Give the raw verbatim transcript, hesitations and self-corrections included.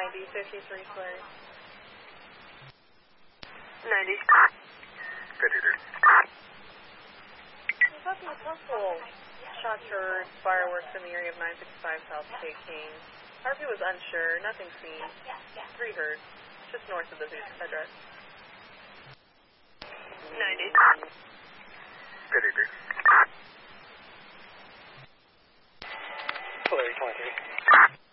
ninety, fifty-three clear. ninety. fifty-three. There's nothing possible. Shots heard, fireworks in the area of nine sixty-five South K King. Harvey was unsure, nothing seen. Three heard, just north of the Zeus address. ninety. fifty-three. Clear, twenty-three.